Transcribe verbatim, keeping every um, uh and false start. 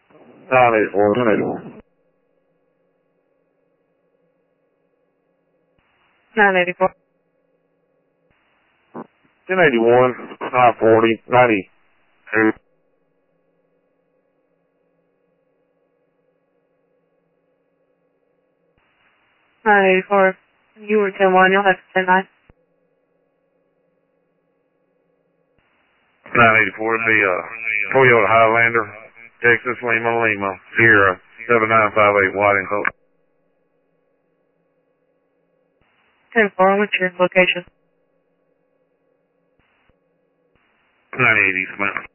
nine eighty-four, ten eighty-one. nine eighty-four. ten eighty-one, nine forty, ninety-two. nine eighty-four. You were ten one, you'll have to ten nine. nine eighty-four, the uh, Toyota Highlander, Texas Lima Lima, Sierra, seven nine five eight, white and coat. ten four, what's your location? nine eighty, Smith.